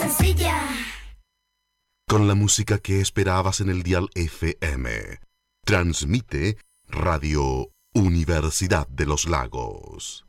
sencilla. Con la música que esperabas en el dial FM. Transmite Radio Universidad de los Lagos.